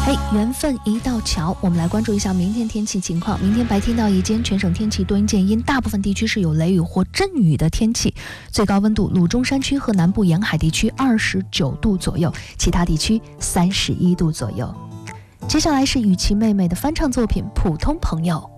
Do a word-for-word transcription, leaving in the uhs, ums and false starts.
嘿，缘分一道桥，我们来关注一下明天天气情况。明天白天到夜间，全省天气多云见阴，大部分地区是有雷雨或阵雨的天气。最高温度，鲁中山区和南部沿海地区二十九度左右，其他地区三十一度左右。接下来是雨琦妹妹的翻唱作品《普通朋友》。